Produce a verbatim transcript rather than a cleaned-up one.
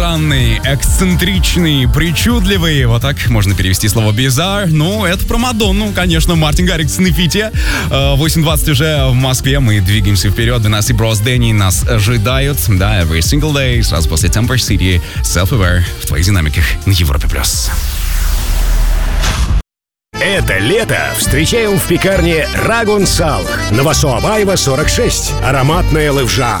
Странный, эксцентричный, причудливый. Вот так можно перевести слово bizarre. Ну, это про Мадонну, конечно. Мартин Гаррикс на фите. восемь двадцать уже в Москве. Мы двигаемся вперед. Династия Брос Дэнни нас ожидают. Да, every single day. Сразу после Temper City. Self-Aware в твоих динамиках на Европе+. Это лето встречаем в пекарне Рагун Салх. Новосоабаева, сорок шесть. Ароматная левша.